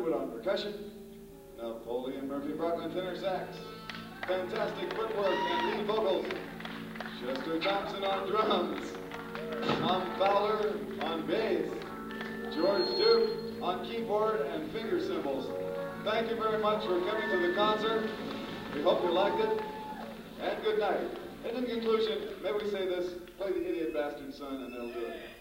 Pruitt on percussion, Napoleon Murphy Brock on tenor sax, fantastic footwork and lead vocals, Chester Thompson on drums, Tom Fowler on bass, George Duke on keyboard and finger cymbals. Thank you very much for coming to the concert. We hope you liked it, and good night. And in conclusion, may we say this, play the Idiot Bastard Son, and they'll do it.